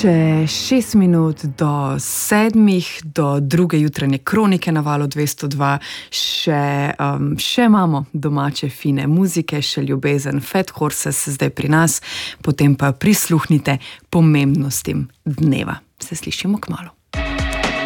Še 6 minut do 7, do druge jutranje kronike na Valu 202. Še imamo domače fine muzike, še ljubezen, Fat Horses zdaj pri nas, potem pa prisluhnite pomembnostim dneva. Se slišimo kmalu.